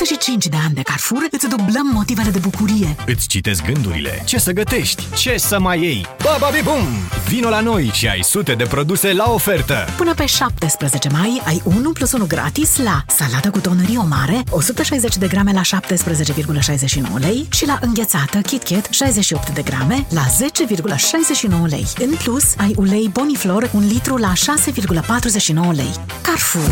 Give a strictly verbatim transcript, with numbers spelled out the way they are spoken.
douăzeci și cinci de ani de Carrefour îți dublăm motivele de bucurie. Îți citesc gândurile. Ce să gătești? Ce să mai iei? Bababibum! Vino la noi și ai sute de produse la ofertă! Până pe șaptesprezece mai ai unu plus unu gratis la salată cu tonărie mare, o sută șaizeci de grame la șaptesprezece virgulă șaizeci și nouă lei și la înghețată KitKat șaizeci și opt de grame la zece virgulă șaizeci și nouă lei. În plus, ai ulei Boniflor un litru la șase virgulă patruzeci și nouă lei. Carrefour.